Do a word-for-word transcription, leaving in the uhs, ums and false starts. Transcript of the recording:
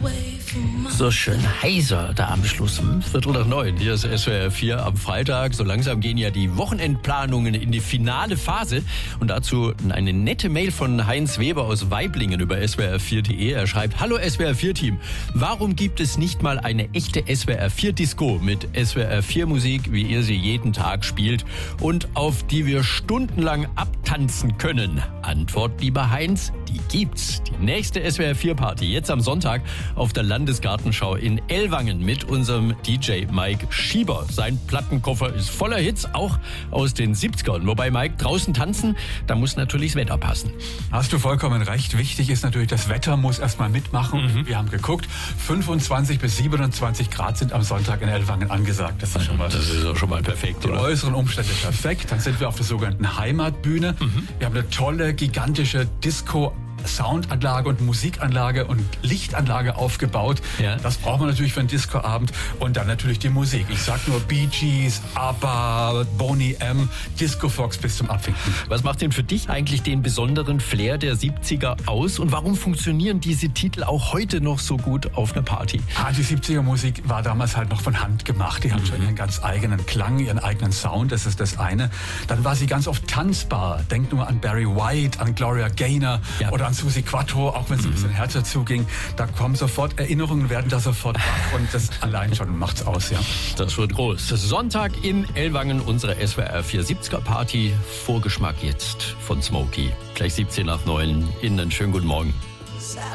So schön heiser da am Schluss. Hm? Viertel nach neun. Hier ist S W R vier am Freitag. So langsam gehen ja die Wochenendplanungen in die finale Phase. Und dazu eine nette Mail von Heinz Weber aus Weiblingen über S W R vier punkt de. Er schreibt: Hallo S W R vier Team. Warum gibt es nicht mal eine echte S W R vier Disco mit S W R vier Musik, wie ihr sie jeden Tag spielt und auf die wir stundenlang abtanzen können? Antwort, lieber Heinz, die gibt's. Die nächste S W R vier Party jetzt am Sonntag auf der Landesgartenschau in Ellwangen mit unserem D J Mike Schieber. Sein Plattenkoffer ist voller Hits, auch aus den siebzigern. Wobei, Mike, draußen tanzen, da muss natürlich das Wetter passen. Hast du vollkommen recht. Wichtig ist natürlich, das Wetter muss erstmal mitmachen. Mhm. Wir haben geguckt, fünfundzwanzig bis siebenundzwanzig Grad sind am Sonntag in Ellwangen angesagt. Das ist schon mal, das ist doch schon mal perfekt, die oder? äußeren Umstände perfekt. Dann sind wir auf der sogenannten Heimatbühne. Mhm. Wir haben eine tolle, gigantische Disco Soundanlage und Musikanlage und Lichtanlage aufgebaut. Ja. Das braucht man natürlich für einen Discoabend. Und dann natürlich die Musik. Ich sag nur Bee Gees, ABBA, Boney M, Disco Fox bis zum Abwinken. Was macht denn für dich eigentlich den besonderen Flair der siebziger aus? Und warum funktionieren diese Titel auch heute noch so gut auf einer Party? Ah, die siebziger Musik war damals halt noch von Hand gemacht. Die haben mhm. schon ihren ganz eigenen Klang, ihren eigenen Sound. Das ist das eine. Dann war sie ganz oft tanzbar. Denk nur an Barry White, an Gloria Gaynor, ja, oder an Susi Quattro, auch wenn es ein bisschen härter zuging. Da kommen sofort Erinnerungen, werden da sofort wach und das allein schon macht's aus, ja. Das wird groß. Sonntag in Ellwangen, unsere S W R vier siebziger Party. Vorgeschmack jetzt von Smokey. Gleich siebzehn nach neun. Ihnen einen schönen guten Morgen.